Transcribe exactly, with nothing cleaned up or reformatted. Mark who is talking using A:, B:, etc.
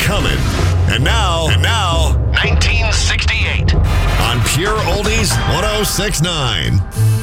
A: coming. And now, and now, nineteen sixty-eight on Pure Oldies one oh six point nine.